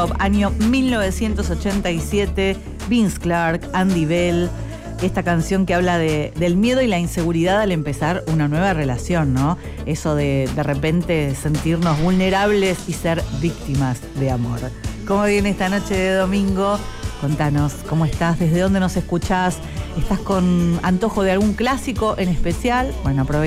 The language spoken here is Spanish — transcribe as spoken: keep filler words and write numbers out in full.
Año mil novecientos ochenta y siete, Vince Clarke, Andy Bell, esta canción que habla de, del miedo y la inseguridad al empezar una nueva relación, ¿no? Eso de de repente sentirnos vulnerables y ser víctimas de amor. ¿Cómo viene esta noche de domingo? Contanos, ¿cómo estás? ¿Desde dónde nos escuchás? ¿Estás con antojo de algún clásico en especial? Bueno, aprovecha.